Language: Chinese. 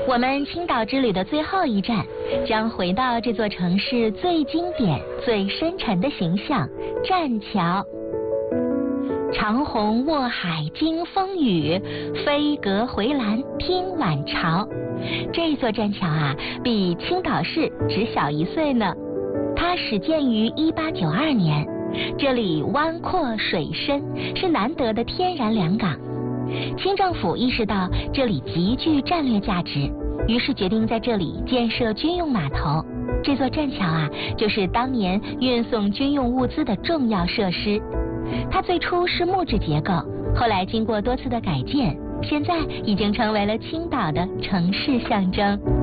我们青岛之旅的最后一站，将回到这座城市最经典、最深沉的形象——栈桥。长虹卧海经风雨，飞阁回廊听晚潮。这座栈桥啊，比青岛市只小1岁呢。它始建于1892年，这里湾阔水深，是难得的天然良港。清政府意识到这里极具战略价值，于是决定在这里建设军用码头。这座栈桥啊，就是当年运送军用物资的重要设施。它最初是木质结构，后来经过多次的改建，现在已经成为了青岛的城市象征。